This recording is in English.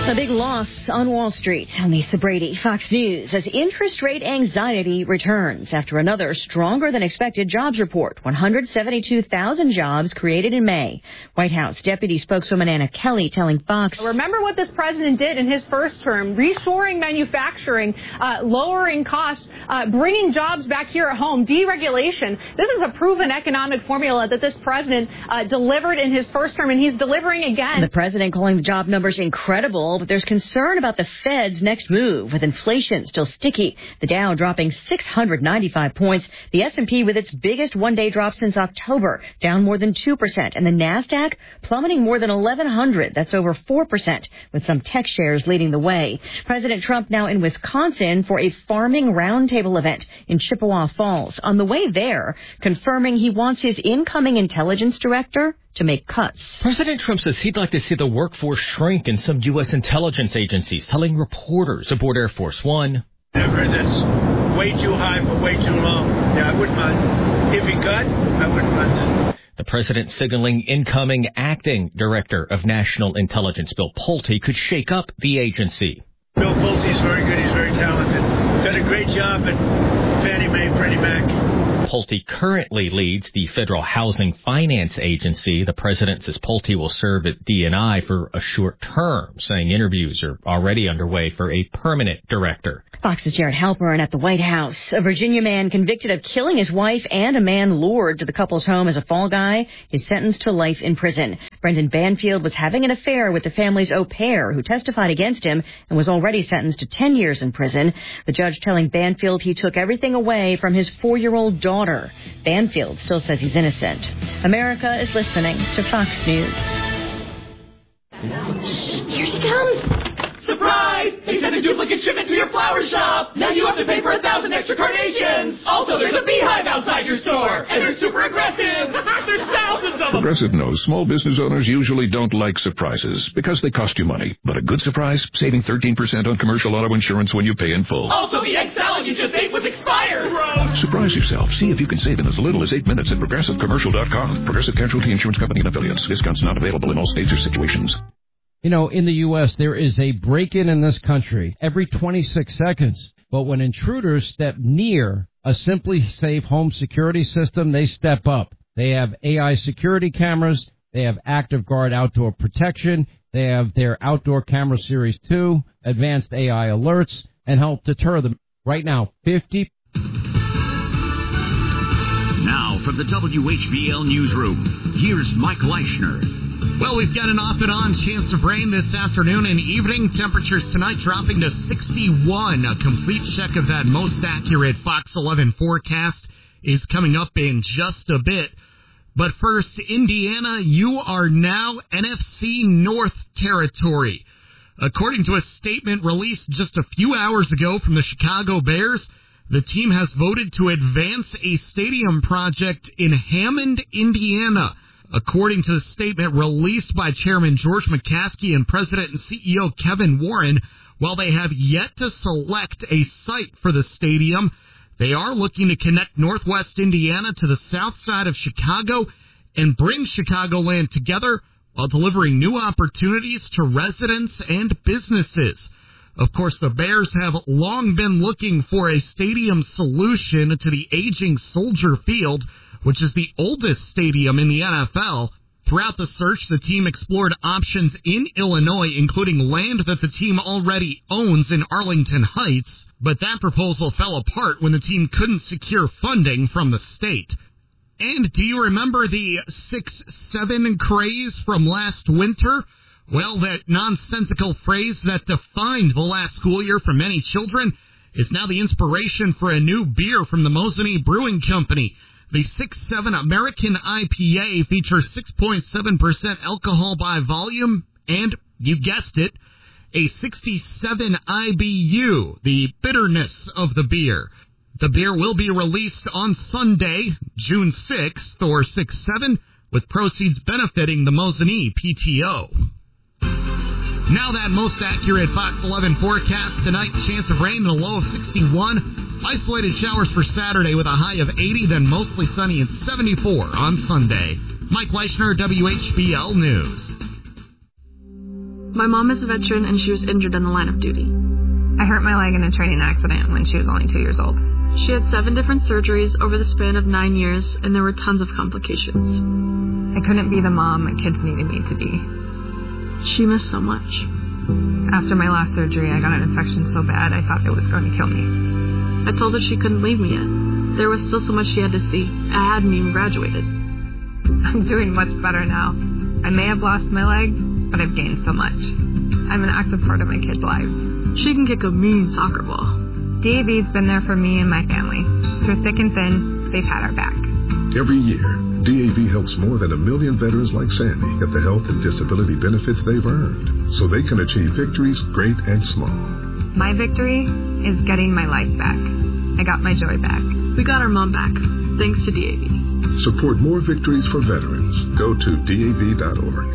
A big loss on Wall Street. I'm Lisa Brady, Fox News, as interest rate anxiety returns after another stronger than expected jobs report. 172,000 jobs created in May. White House Deputy Spokeswoman Anna Kelly telling Fox. Remember what this president did in his first term, reshoring manufacturing, lowering costs, bringing jobs back here at home, deregulation. This is a proven economic formula that this president delivered in his first term, and he's delivering again. The president calling the job numbers incredible, but there's concern about the Fed's next move, with inflation still sticky. The Dow dropping 695 points, the S&P with its biggest one-day drop since October, down more than 2%, and the NASDAQ plummeting more than 1,100. That's over 4%, with some tech shares leading the way. President Trump now in Wisconsin for a farming roundtable event in Chippewa Falls. On the way there, confirming he wants his incoming intelligence director to make cuts. President Trump says he'd like to see the workforce shrink in some U.S. intelligence agencies, telling reporters aboard Air Force One. I've heard that's way too high for way too long. Yeah, I wouldn't mind. If he could, I wouldn't mind that. The president signaling incoming acting director of national intelligence, Bill Pulte, could shake up the agency. Bill Pulte is very good. He's very talented. Done a great job at Fannie Mae, Freddie Mac. Pulte currently leads the Federal Housing Finance Agency. The president says Pulte will serve at D&I for a short term, saying interviews are already underway for a permanent director. Fox's Jared Halpern at the White House. A Virginia man convicted of killing his wife and a man lured to the couple's home as a fall guy is sentenced to life in prison. Brendan Banfield was having an affair with the family's au pair, who testified against him and was already sentenced to 10 years in prison. The judge telling Banfield he took everything away from his 4-year-old daughter. Banfield still says he's innocent. America is listening to Fox News. Here she comes! Surprise! They sent a duplicate shipment to your flower shop! Now you have to pay for 1,000 extra carnations! Also, there's a beehive outside your store! And they're super aggressive! There's thousands of them! Progressive knows small business owners usually don't like surprises because they cost you money. But a good surprise? Saving 13% on commercial auto insurance when you pay in full. Also, the egg salad you just ate was expired! Gross! Surprise yourself. See if you can save in as little as 8 minutes at ProgressiveCommercial.com. Progressive Casualty Insurance Company and Affiliates. Discounts not available in all states or situations. You know, in the U.S., there is a break-in in this country every 26 seconds. But when intruders step near a Simply Safe home security system, they step up. They have AI security cameras. They have Active Guard outdoor protection. They have their Outdoor Camera Series 2, advanced AI alerts, and help deter them. Right now, 50... Now, from the WHBL Newsroom, here's Mike Leischner. Well, we've got an off and on chance of rain this afternoon and evening. Temperatures tonight dropping to 61. A complete check of that most accurate Fox 11 forecast is coming up in just a bit. But first, Indiana, you are now NFC North territory. According to a statement released just a few hours ago from the Chicago Bears, the team has voted to advance a stadium project in Hammond, Indiana. According to the statement released by Chairman George McCaskey and President and CEO Kevin Warren, while they have yet to select a site for the stadium, they are looking to connect Northwest Indiana to the south side of Chicago and bring Chicagoland together while delivering new opportunities to residents and businesses. Of course, the Bears have long been looking for a stadium solution to the aging Soldier Field, which is the oldest stadium in the NFL. Throughout the search, the team explored options in Illinois, including land that the team already owns in Arlington Heights, but that proposal fell apart when the team couldn't secure funding from the state. And do you remember the 6-7 craze from last winter? Well, that nonsensical phrase that defined the last school year for many children is now the inspiration for a new beer from the Mosinee Brewing Company. The 6-7 American IPA features 6.7% alcohol by volume and, you guessed it, a 67 IBU, the bitterness of the beer. The beer will be released on Sunday, June 6th, or 6-7, with proceeds benefiting the Mosinee PTO. Now that most accurate Fox 11 forecast. Tonight, chance of rain and a low of 61. Isolated showers for Saturday with a high of 80, then mostly sunny and 74 on Sunday. Mike Leischner, WHBL News. My mom is a veteran and she was injured in the line of duty. I hurt my leg in a training accident when she was only 2 years old. She had 7 different surgeries over the span of 9 years, and there were tons of complications. I couldn't be the mom my kids needed me to be. She missed so much. After my last surgery, I got an infection so bad I thought it was going to kill me. I told her she couldn't leave me yet. There was still so much she had to see. I hadn't even graduated. I'm doing much better now. I may have lost my leg, but I've gained so much. I'm an active part of my kids' lives. She can kick a mean soccer ball. DAV's been there for me and my family. Through thick and thin, they've had our back. Every year, DAV helps more than 1 million veterans like Sandy get the health and disability benefits they've earned, so they can achieve victories great and small. My victory is getting my life back. I got my joy back. We got our mom back, thanks to DAV. Support more victories for veterans. Go to DAV.org.